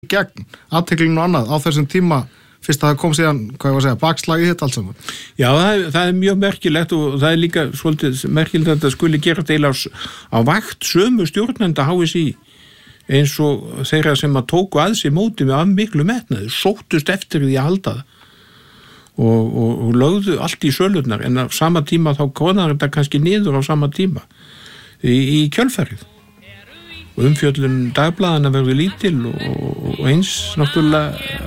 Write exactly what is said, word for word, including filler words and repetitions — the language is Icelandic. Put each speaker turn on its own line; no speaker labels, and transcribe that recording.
gegn athyglinni og annað á þessum tíma fyrst að það kom síðan, hvað ég var að segja, bakslag í þetta allt saman.
Já, það er, það er mjög merkilegt og það er líka svolítið merkilegt að þetta skuli gera deila á, á vakt sömu stjórnenda H S Í eins og þeirra sem að tóku að sig móti með af miklu metnaði, sóttust eftir því að halda það og, og, og lögðu allt í sölurnar en á sama tíma þá konar þetta kannski niður á sama tíma í, í kjölfarið. Og umfjöllun dagblaðana verður lítil og, og eins náttúrulega